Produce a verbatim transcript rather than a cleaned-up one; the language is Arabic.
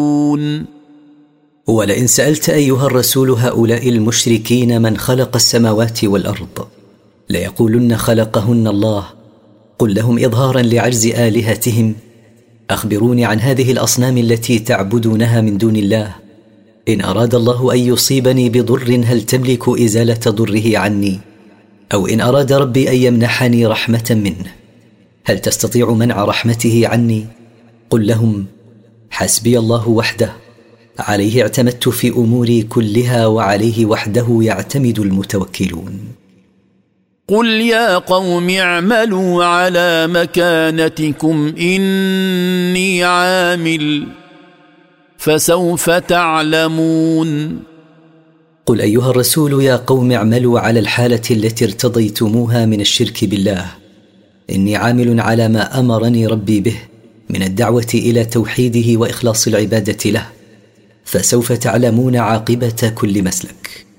ولئن سألت أيها الرسول هؤلاء المشركين من خلق السماوات والأرض ليقولن خلقهن الله. قل لهم إظهارا لعجز آلهتهم: أخبروني عن هذه الأصنام التي تعبدونها من دون الله. إن أراد الله أن يصيبني بضر هل تملك إزالة ضره عني؟ أو إن أراد ربي أن يمنحني رحمة منه هل تستطيع منع رحمته عني؟ قل لهم: حسبي الله وحده، عليه اعتمدت في أموري كلها وعليه وحده يعتمد المتوكلون. قل يا قوم اعملوا على مكانتكم إني عامل فسوف تعلمون. قل أيها الرسول يا قوم اعملوا على الحالة التي ارتضيتموها من الشرك بالله، إني عامل على ما أمرني ربي به من الدعوة إلى توحيده وإخلاص العبادة له، فسوف تعلمون عاقبة كل مسلك.